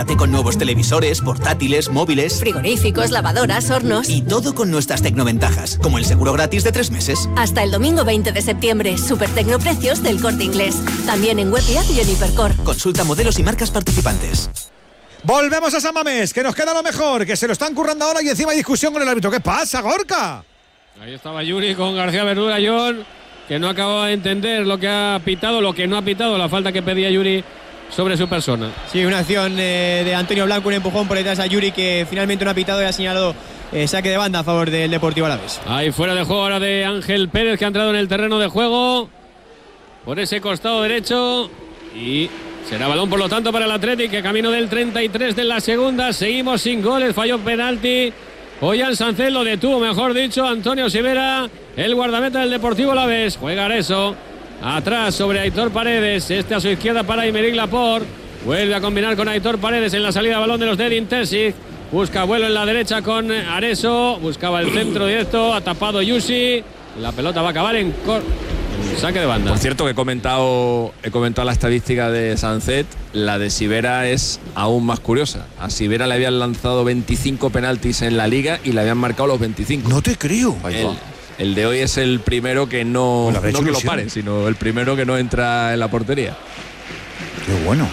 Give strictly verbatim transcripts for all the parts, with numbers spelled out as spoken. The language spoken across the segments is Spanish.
Repórtate con nuevos televisores, portátiles, móviles, frigoríficos, lavadoras, hornos. Y todo con nuestras tecnoventajas, como el seguro gratis de tres meses. Hasta el domingo veinte de septiembre, super tecnoprecios del Corte Inglés. También en web y app y en Hipercor. Consulta modelos y marcas participantes. Volvemos a San Mamés, que nos queda lo mejor, que se lo están currando ahora y encima hay discusión con el árbitro. ¿Qué pasa, Gorka? Ahí estaba Yuri con García Verdura, John, que no acababa de entender lo que ha pitado, lo que no ha pitado, la falta que pedía Yuri sobre su persona. Sí, una acción eh, de Antonio Blanco, un empujón por detrás a Yuri, que finalmente no ha pitado y ha señalado eh, saque de banda a favor del Deportivo Alavés. Ahí fuera de juego ahora de Ángel Pérez, que ha entrado en el terreno de juego por ese costado derecho y será balón por lo tanto para el Athletic, que camino del treinta y tres de la segunda. Seguimos sin goles, falló penalti. Ollán Sánchez lo detuvo, mejor dicho, Antonio Sivera, el guardameta del Deportivo Alavés. Juega Areso, atrás sobre Aitor Paredes, este a su izquierda para Aymeric Laporte. Vuelve a combinar con Aitor Paredes en la salida de balón de los de Edin Terzic. Busca vuelo en la derecha con Areso, buscaba el centro directo, ha tapado Yusi. La pelota va a acabar en cor... saque de banda. Por cierto, que he comentado, he comentado la estadística de Sánchez. La de Sivera es aún más curiosa. A Sivera le habían lanzado veinticinco penaltis en la liga y le habían marcado los veinticinco. No te creo. El, el de hoy es el primero que no, Bueno, no que lo pare, sino el primero que no entra en la portería. Qué bueno.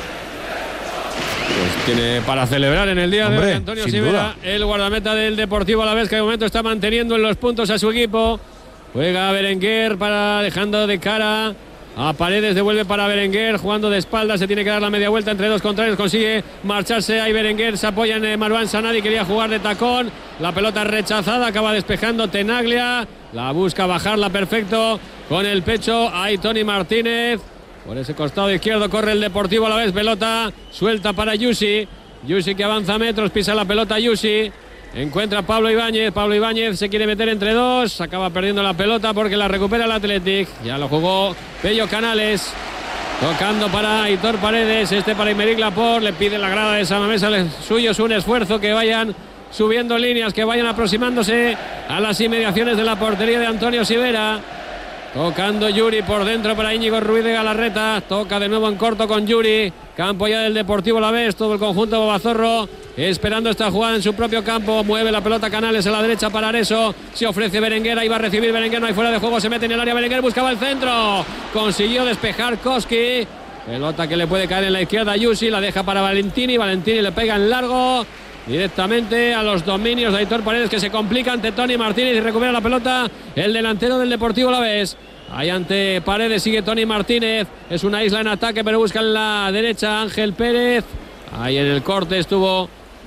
Pues tiene para celebrar en el día Hombre, de hoy Antonio sin Sivera, duda. el guardameta del Deportivo Alavés, que de momento está manteniendo en los puntos a su equipo. Juega Berenguer para dejando de cara a Paredes, devuelve para Berenguer, jugando de espaldas, se tiene que dar la media vuelta entre dos contrarios, consigue marcharse ahí Berenguer, se apoya en Marwan Sanadi, quería jugar de tacón, la pelota rechazada, acaba despejando Tenaglia, la busca bajarla perfecto con el pecho, ahí Tony Martínez, por ese costado izquierdo corre el Deportivo a la vez, pelota suelta para Yusi, Yusi que avanza metros, pisa la pelota Yusi. Encuentra a Pablo Ibáñez, Pablo Ibáñez se quiere meter entre dos, acaba perdiendo la pelota porque la recupera el Athletic, ya lo jugó Pello Canales, tocando para Aitor Paredes, este para Aymeric Laporte, le pide la grada de San Mamés al suyo, es un esfuerzo que vayan subiendo líneas, que vayan aproximándose a las inmediaciones de la portería de Antonio Sivera, tocando Yuri por dentro para Íñigo Ruiz de Galarreta, toca de nuevo en corto con Yuri, campo ya del Deportivo Alavés, todo el conjunto Bobazorro esperando esta jugada en su propio campo, mueve la pelota Canales a la derecha para Areso, se ofrece Berenguer, ahí va a recibir Berenguer, no hay fuera de juego, se mete en el área Berenguer, buscaba el centro, consiguió despejar Koski, pelota que le puede caer en la izquierda a Yusi, la deja para Valentini, Valentini le pega en largo, directamente a los dominios de Aitor Paredes, que se complica ante Tony Martínez y recupera la pelota el delantero del Deportivo Alavés. Ahí ante Paredes sigue Tony Martínez, es una isla en ataque pero busca en la derecha Ángel Pérez, ahí en el corte estuvo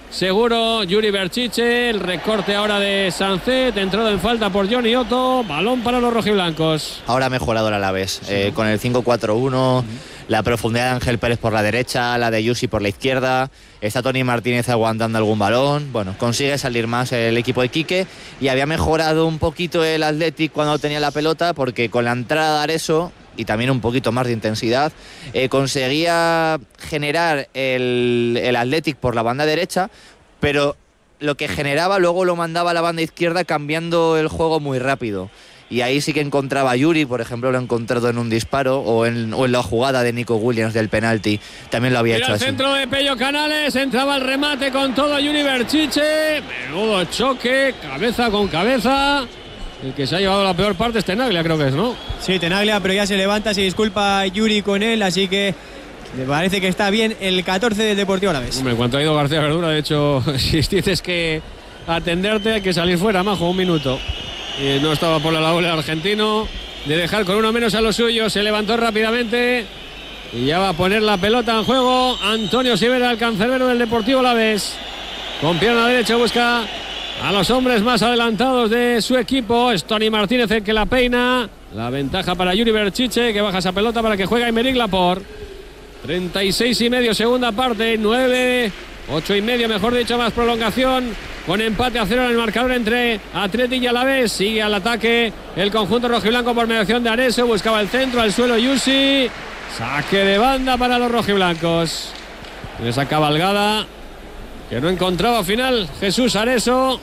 seguro Yuri Berchiche, el recorte ahora de Sánchez, entrado en falta por Johnny Otto, balón para los rojiblancos. Ahora ha mejorado el Alavés, sí. eh, con el cinco cuatro uno, uh-huh. La profundidad de Ángel Pérez por la derecha, la de Yusi por la izquierda, está Tony Martínez aguantando algún balón, bueno, consigue salir más el equipo de Quique y había mejorado un poquito el Athletic cuando tenía la pelota porque con la entrada de Areso y también un poquito más de intensidad, eh, conseguía generar el, el Athletic por la banda derecha, pero lo que generaba luego lo mandaba a la banda izquierda cambiando el juego muy rápido. Y ahí sí que encontraba a Yuri, por ejemplo, lo ha encontrado en un disparo o en, o en la jugada de Nico Williams del penalti, también lo había Era hecho el así. Centro de Pello Canales, entraba el remate con todo Yuri Berchiche, menudo choque, cabeza con cabeza. El que se ha llevado la peor parte es Tenaglia, creo que es, ¿no? Sí, Tenaglia, pero ya se levanta, se disculpa Yuri con él, así que me parece que está bien el catorce del Deportivo Alavés. Hombre, en cuanto ha ido García Verdura, de hecho, si tienes que atenderte hay que salir fuera, majo, un minuto. Y no estaba por la labor el argentino de dejar con uno menos a los suyos, se levantó rápidamente y ya va a poner la pelota en juego Antonio Sivera, el cancerbero del Deportivo Alavés. Con pierna derecha busca a los hombres más adelantados de su equipo, es Tony Martínez el que la peina, la ventaja para Yuri Berchiche, que baja esa pelota para que juegue Aymeric Laporte. treinta y seis y medio, segunda parte, nueve, ocho y medio, mejor dicho, más prolongación, con empate a cero en el marcador entre Athletic y Alavés. Sigue al ataque el conjunto rojiblanco por mediación de Areso, buscaba el centro, al suelo Yusi, saque de banda para los rojiblancos. En esa cabalgada que no encontraba al final Jesús Areso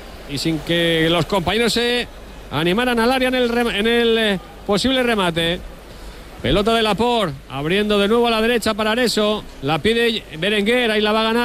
y sin que los compañeros se animaran al área en el, rem- en el eh, posible remate. Pelota de Laporte, abriendo de nuevo a la derecha para Areso, la pide Berenguer, ahí la va a ganar.